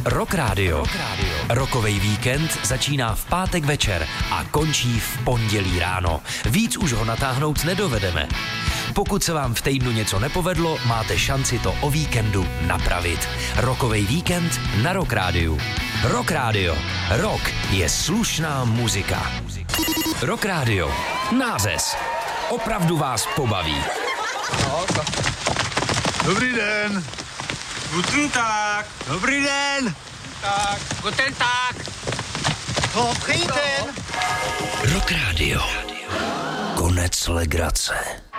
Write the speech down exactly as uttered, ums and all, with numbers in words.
Rock Radio. Rockovej víkend začíná v pátek večer a končí v pondělí ráno. Víc už ho natáhnout nedovedeme. Pokud se vám v týdnu něco nepovedlo, máte šanci to o víkendu napravit. Rockovej víkend na Rock Radio. Rock Radio. Rock je slušná muzika. Rock Radio. Nářez. Opravdu vás pobaví. Dobrý den. Guten Tag. Dobrý den. Tak. Guten Tag. Dobrý den. Rock Radio. Konec legrace.